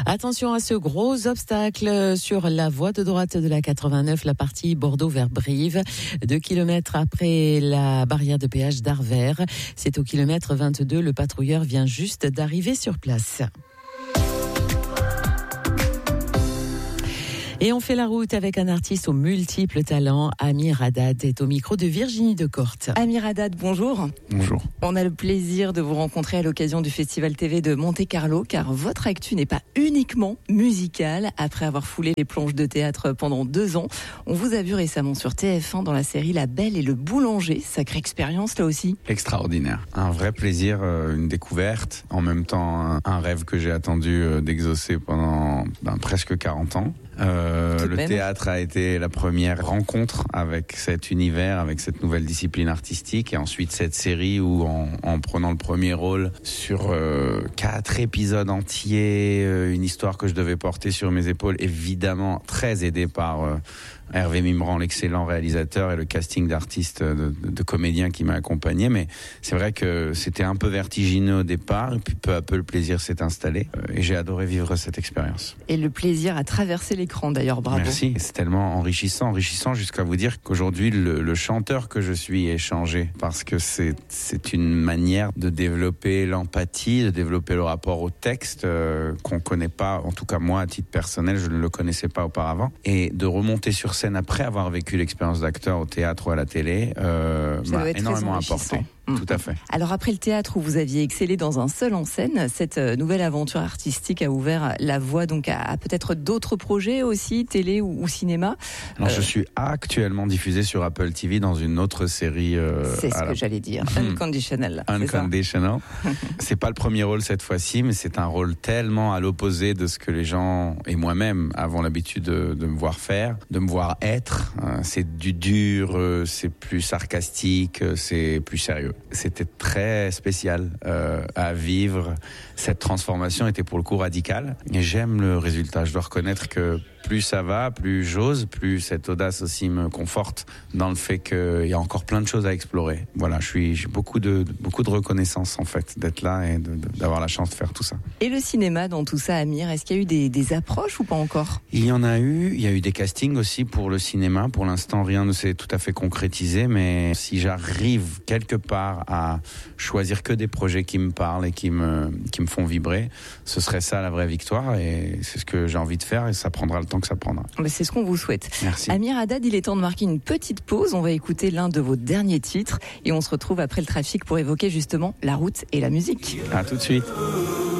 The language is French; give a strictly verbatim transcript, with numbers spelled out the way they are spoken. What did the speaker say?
Attention à ce gros obstacle sur la voie de droite de la quatre-vingt-neuf, la partie Bordeaux vers Brive. Deux kilomètres après la barrière de péage d'Arvers. C'est au kilomètre vingt-deux. Le patrouilleur vient juste d'arriver sur place. Et on fait la route avec un artiste aux multiples talents. Amir Haddad est au micro de Virginie Decorte. Amir Haddad, bonjour. Bonjour. On a le plaisir de vous rencontrer à l'occasion du Festival T V de Monte-Carlo, car votre actu n'est pas uniquement musicale. Après avoir foulé les planches de théâtre pendant deux ans, on vous a vu récemment sur T F un dans la série La Belle et le Boulanger. Sacrée expérience là aussi. Extraordinaire. Un vrai plaisir, une découverte. En même temps, un rêve que j'ai attendu d'exaucer pendant ben, presque quarante ans. Euh, le théâtre a été la première rencontre avec cet univers, avec cette nouvelle discipline artistique, et ensuite cette série où en, en prenant le premier rôle sur euh, quatre épisodes entiers, euh, une histoire que je devais porter sur mes épaules, évidemment très aidé par euh, Hervé Mimran, l'excellent réalisateur, et le casting d'artistes, de, de, de comédiens qui m'a accompagné. Mais c'est vrai que c'était un peu vertigineux au départ, et puis peu à peu le plaisir s'est installé, euh, et j'ai adoré vivre cette expérience. Et le plaisir à traverser l'écran d'ailleurs, bravo. Merci, c'est tellement enrichissant, enrichissant jusqu'à vous dire qu'aujourd'hui le, le chanteur que je suis est changé, parce que c'est, c'est une manière de développer l'empathie, de développer le rapport au texte euh, qu'on connaît pas, en tout cas moi à titre personnel, je ne le connaissais pas auparavant, et de remonter sur scène après avoir vécu l'expérience d'acteur au théâtre ou à la télé euh, m'a énormément apporté. Tout à fait. Alors après le théâtre où vous aviez excellé dans un seul en scène, cette nouvelle aventure artistique a ouvert la voie donc à, à peut-être d'autres projets aussi, télé ou, ou cinéma. Alors euh... je suis actuellement diffusé sur Apple T V dans une autre série. Euh, c'est ce que la... j'allais dire, mmh. Unconditional. Unconditional. C'est, c'est pas le premier rôle cette fois-ci, mais c'est un rôle tellement à l'opposé de ce que les gens et moi-même avons l'habitude de, de me voir faire, de me voir être. C'est du dur, c'est plus sarcastique, c'est plus sérieux. C'était très spécial euh, à vivre. Cette transformation était pour le coup radicale. Et j'aime le résultat. Je dois reconnaître que plus ça va, plus j'ose, plus cette audace aussi me conforte dans le fait qu'il y a encore plein de choses à explorer. Voilà, je suis, j'ai beaucoup de, beaucoup de reconnaissance en fait d'être là et de, de, d'avoir la chance de faire tout ça. Et le cinéma dans tout ça, Amir, est-ce qu'il y a eu des, des approches ou pas encore ? Il y en a eu. Il y a eu des castings aussi pour le cinéma. Pour l'instant, rien ne s'est tout à fait concrétisé, mais si j'arrive quelque part à choisir que des projets qui me parlent et qui me, qui me font vibrer, ce serait ça la vraie victoire, et c'est ce que j'ai envie de faire, et ça prendra le temps que ça prendra. Mais c'est ce qu'on vous souhaite. Merci. Amir Haddad, il est temps de marquer une petite pause. On va écouter l'un de vos derniers titres et on se retrouve après le trafic pour évoquer justement la route et la musique. À tout de suite.